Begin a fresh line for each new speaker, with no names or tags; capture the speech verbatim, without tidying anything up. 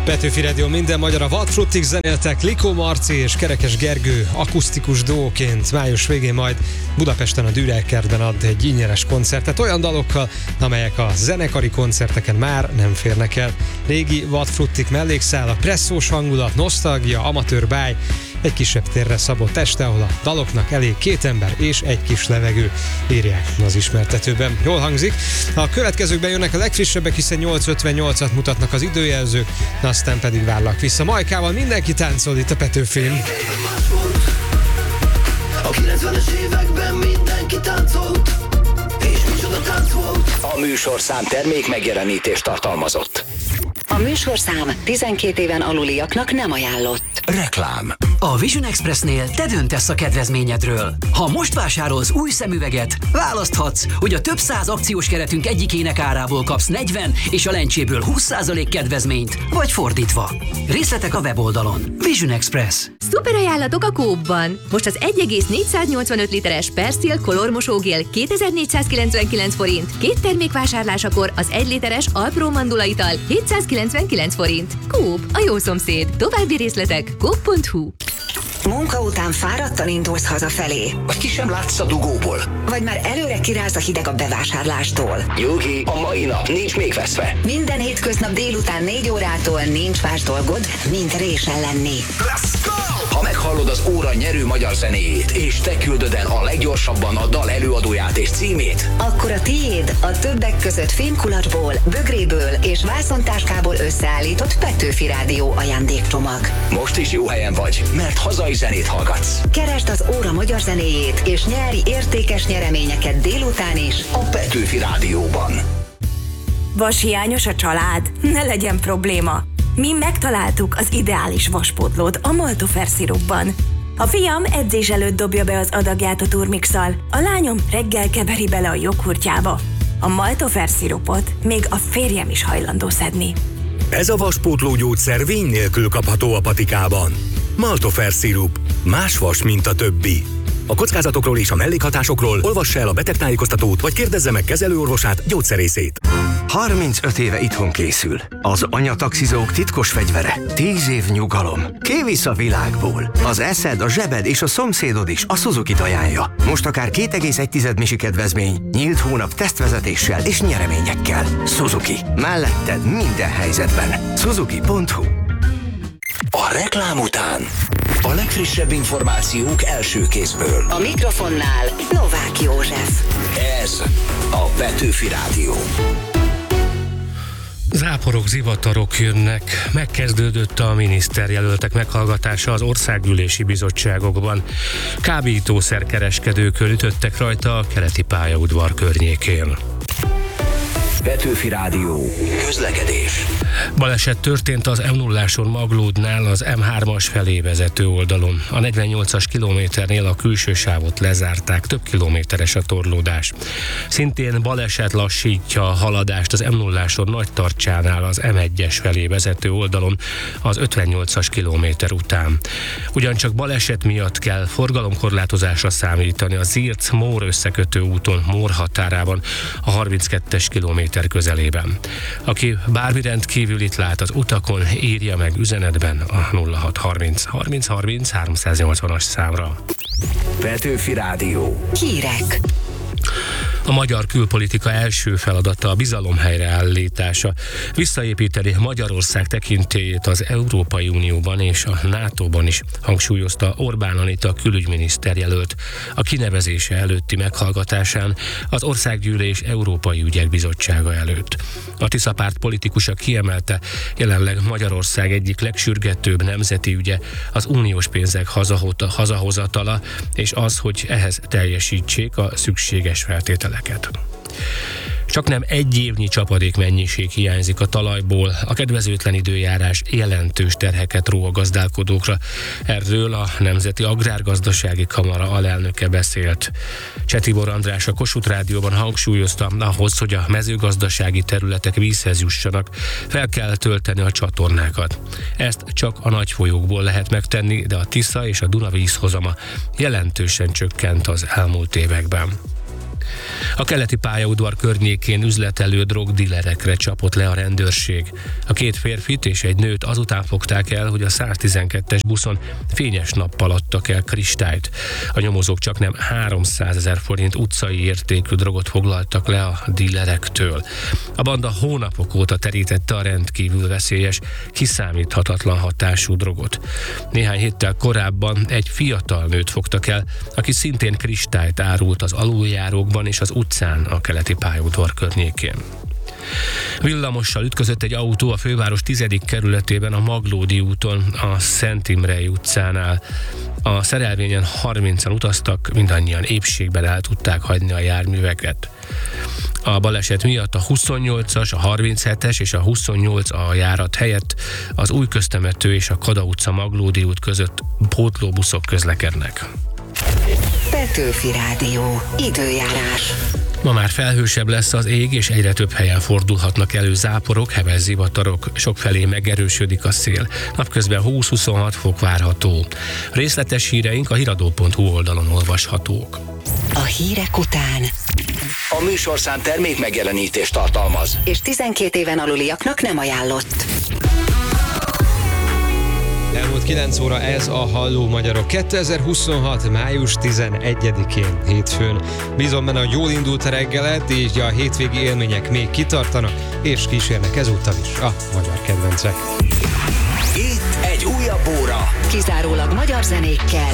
Petőfi Rádió minden magyar, a Vadfruttig zenéltek, Likó Marci és Kerekes Gergő akusztikus duóként május végén majd Budapesten a Dürerkertben ad egy ingyenes koncertet olyan dalokkal, amelyek a zenekari koncerteken már nem férnek el. Régi Vadfruttig mellékszál, a presszós hangulat, nosztalgia, amatőr báj, egy kisebb térre szabott este, ahol a daloknak elég két ember és egy kis levegő, írják az ismertetőben. Jól hangzik. A következőkben jönnek a legfrissebbek, hiszen nyolc ötvennyolcat mutatnak az időjelzők, aztán pedig várlak vissza. Majkával mindenki táncol itt a Petőfin.
A kilencvenes években mindenki táncolt, és micsoda tánc volt.
A műsorszám termék megjelenítést tartalmazott.
A műsorszám tizenkét éven aluliaknak nem ajánlott.
Reklám.
A Vision Expressnél te döntesz a kedvezményedről. Ha most vásárolsz új szemüveget, választhatsz, hogy a több száz akciós keretünk egyikének árából kapsz negyven és a lencséből húsz százalék kedvezményt, vagy fordítva. Részletek a weboldalon. Vision Express.
Szuper ajánlatok a Coop-ban! Most az egy egész négyszáznyolcvanöt literes Persil Color mosógél kétezer-négyszázkilencvenkilenc forint, két termék vásárlásakor az egy literes Alpro mandula ital hétszázkilencvenkilenc forint. Coop, a jó szomszéd. További részletek coop pont hu.
Munka után fáradtan indulsz hazafelé.
Vagy ki sem látsz a dugóból.
Vagy már előre kiráz a hideg a bevásárlástól.
Nyugi, a mai nap nincs még veszve.
Minden hétköznap délután négy órától nincs más dolgod, mint résen lenni.
Let's go! Ha meghallod az óra nyerő magyar zenéjét, és te küldöd el a leggyorsabban a dal előadóját és címét,
akkor a tiéd a többek között fémkulacsból, bögréből és vászontáskából összeállított Petőfi Rádió ajándékcsomag.
most is jó helyen vagy, mert hazai zenét hallgatsz.
Keresd az óra magyar zenéjét, és nyerj értékes nyereményeket délután is
A Petőfi Rádióban.
Vashiányos a család? Ne legyen probléma. Mi megtaláltuk az ideális vaspótlót a Maltofer szirupban. A fiam edzés előtt dobja be az adagját a turmixal, a lányom reggel keveri bele a joghurtjába. A Maltofer szirupot még a férjem is hajlandó szedni.
Ez a vaspótló gyógyszer vény nélkül kapható a patikában. Maltofer szirup. Más vas, mint a többi. A kockázatokról és a mellékhatásokról olvassa el a betegtájékoztatót, vagy kérdezze meg kezelőorvosát, gyógyszerészét.
harmincöt éve itthon készül. Az anyataxizók titkos fegyvere. tíz év nyugalom. Kivisz a világból. Az eszed, a zsebed és a szomszédod is a Suzuki-t ajánlja. Most akár két egész egy misi kedvezmény, nyílt hónap tesztvezetéssel és nyereményekkel. Suzuki. Melletted minden helyzetben. Suzuki pont hu.
A reklám után a legfrissebb információk első kézből.
A mikrofonnál Novák József.
Ez a Petőfi Rádió.
Záporok, zivatarok jönnek. Megkezdődött a miniszterjelöltek meghallgatása az országgyűlési bizottságokban. Kábítószerkereskedőkön ütöttek rajta a keleti pályaudvar környékén.
Petőfi Rádió. Közlekedés.
Baleset történt az em nulláson Maglódnál az em hármas felé vezető oldalon. A negyvennyolcas kilométernél a külső sávot lezárták, több kilométeres a torlódás. Szintén baleset lassítja a haladást az em nulláson Nagytarcsánál az em egyes felé vezető oldalon az ötvennyolcas kilométer után. Ugyancsak baleset miatt kell forgalomkorlátozásra számítani a Zirc-Mór összekötő úton Mór határában a harminckettes kilométer közelében. Aki bármi rendkívülit lát az utakon, írja meg üzenetben a nulla hat harminc harminc harminc háromszáznyolcvanas számra.
Petőfi Rádió.
Hírek.
A magyar külpolitika első feladata a bizalom helyreállítása. Visszaépíteni Magyarország tekintélyét az Európai Unióban és a nátóban is, hangsúlyozta Orbán Anita külügyminiszter jelölt a kinevezése előtti meghallgatásán az Országgyűlés Európai Ügyek Bizottsága előtt. A Tisza párt politikusa kiemelte, jelenleg Magyarország egyik legsürgetőbb nemzeti ügye az uniós pénzek hazahozatala, és az, hogy ehhez teljesítsék a szükséges feltételeket. Csak nem egy évnyi csapadék mennyiség hiányzik a talajból, a kedvezőtlen időjárás jelentős terheket ró a gazdálkodókra. Erről a Nemzeti Agrárgazdasági Kamara alelnöke beszélt. Cseh Tibor András a Kossuth Rádióban hangsúlyozta, ahhoz, hogy a mezőgazdasági területek vízhez jussanak, fel kell tölteni a csatornákat. Ezt csak a nagy folyókból lehet megtenni, de a Tisza és a Duna vízhozama jelentősen csökkent az elmúlt években. A keleti pályaudvar környékén üzletelő drogdílerekre csapott le a rendőrség. A két férfit és egy nőt azután fogták el, hogy a száztizenkettes buszon fényes nappal adtak el kristályt. A nyomozók csaknem háromszázezer forint utcai értékű drogot foglaltak le a dílerektől. A banda hónapok óta terítette a rendkívül veszélyes, kiszámíthatatlan hatású drogot. Néhány héttel korábban egy fiatal nőt fogtak el, aki szintén kristályt árult az aluljárókban és az utcán a keleti pályaudvar környékén. Villamossal ütközött egy autó a főváros tizedik kerületében a Maglódi úton, a Szent Imrei utcánál. A szerelvényen harmincan utaztak, mindannyian épségben el tudták hagyni a járműveket. A baleset miatt a huszonnyolcas, a harminchetes és a huszonnyolc A járat helyett az Újköztemető és a Kada utca Maglódi út között pótlóbuszok közlekednek.
Petőfi Rádió. Időjárás.
Ma már felhősebb lesz az ég, és egyre több helyen fordulhatnak elő záporok, heves zivatarok, sokfelé megerősödik a szél. Napközben húsz-huszonhat fok várható. Részletes híreink a hiradó pont hu oldalon olvashatók.
A hírek után
A műsorszám termék megjelenítést tartalmaz.
és tizenkét éven aluliaknak nem ajánlott.
Elmúlt kilenc óra ez a Halló Magyarok kétezer-huszonhat. május tizenegyedikén hétfőn. Bízom benne, hogy jól indult a reggelet, így a hétvégi élmények még kitartanak, és kísérnek ezúttal is a magyar kedvencek.
Itt egy újabb óra.
Kizárólag magyar zenékkel.